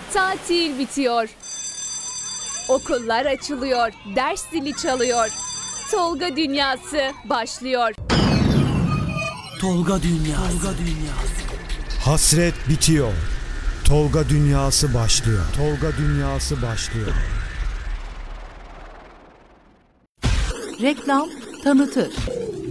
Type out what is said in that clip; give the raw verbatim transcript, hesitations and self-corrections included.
Tatil bitiyor. Okullar açılıyor. Ders zili çalıyor. Tolga Dünyası başlıyor. Tolga Dünyası. Tolga Dünyası. Hasret bitiyor. Tolga Dünyası başlıyor. Tolga Dünyası başlıyor. Reklam tanıtır.